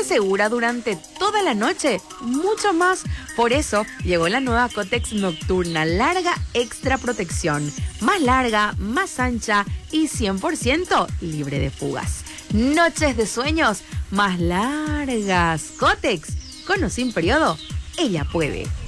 segura durante toda la noche, mucho más. Por eso llegó la nueva Kotex Nocturna Larga Extra Protección. Más larga, más ancha y 100% libre de fugas. Noches de sueños más largas. Kotex, con o sin periodo, ella puede.